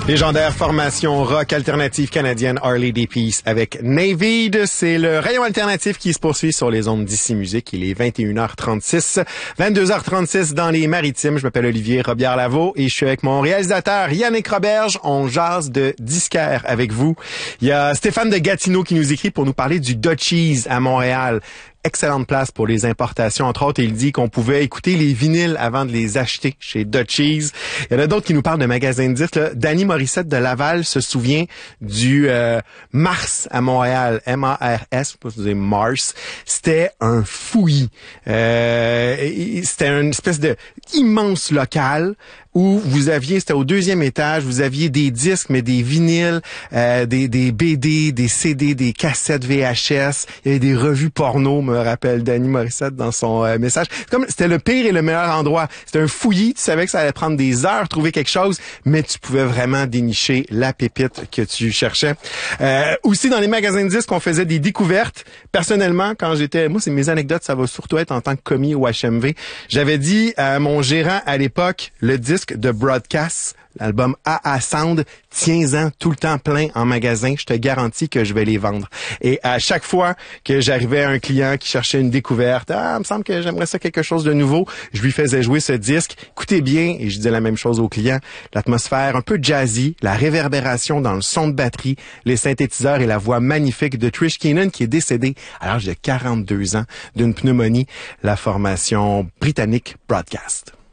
Légendaire formation rock alternative canadienne Harley Day Peace avec Navid. C'est le rayon alternatif qui se poursuit sur les ondes d'ici musique. Il est 21h36, 22h36 dans les Maritimes. Je m'appelle Olivier Robillard-Lavaux et je suis avec mon réalisateur Yannick Roberge. On jase de disquaire avec vous. Il y a Stéphane de Gatineau qui nous écrit pour nous parler du Dutchies à Montréal. Excellente place pour les importations. Entre autres, il dit qu'on pouvait écouter les vinyles avant de les acheter chez Dutchies. Il y en a d'autres qui nous parlent de magasins de disques. Là. Danny Morissette de Laval se souvient du Mars à Montréal. M-A-R-S, je sais pas si Mars. C'était un fouillis. C'était une espèce de immense local où vous aviez, c'était au deuxième étage, vous aviez des disques, mais des vinyles, des BD, des CD, des cassettes VHS, il y avait des revues porno, me rappelle Danny Morissette dans son message. C'était le pire et le meilleur endroit. C'était un fouillis, tu savais que ça allait prendre des heures trouver quelque chose, mais tu pouvais vraiment dénicher la pépite que tu cherchais. Aussi, dans les magasins de disques, on faisait des découvertes. Personnellement, moi, c'est mes anecdotes, ça va surtout être en tant que commis au HMV. J'avais dit à mon gérant à l'époque, le disque de Broadcast, l'album AA Sound, tiens-en tout le temps plein en magasin, je te garantis que je vais les vendre. Et à chaque fois que j'arrivais à un client qui cherchait une découverte, il me semble que j'aimerais ça quelque chose de nouveau, je lui faisais jouer ce disque. Écoutez bien, et je disais la même chose au client, l'atmosphère un peu jazzy, la réverbération dans le son de batterie, les synthétiseurs et la voix magnifique de Trish Keenan qui est décédée à l'âge de 42 ans d'une pneumonie, la formation britannique Broadcast.